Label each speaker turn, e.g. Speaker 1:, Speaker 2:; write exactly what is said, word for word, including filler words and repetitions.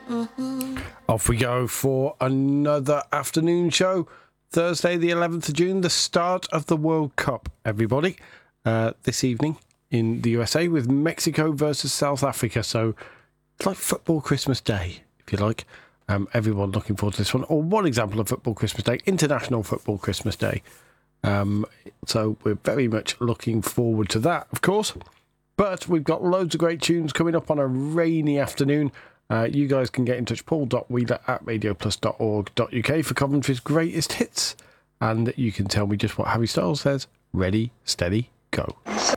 Speaker 1: Off we go for another afternoon show. Thursday, the eleventh of June, the start of the World Cup, everybody. Uh, this evening in the U S A with Mexico versus South Africa. So it's like football Christmas Day, if you like. Um, everyone looking forward to this one. Or one example of football Christmas Day, International Football Christmas Day. Um, so we're very much looking forward to that, of course. But we've got loads of great tunes coming up on a rainy afternoon. Uh, you guys can get in touch, paul dot wheeler at radio plus dot org dot U K for Coventry's greatest hits. And you can tell me just what Harry Styles says. Ready, steady, go.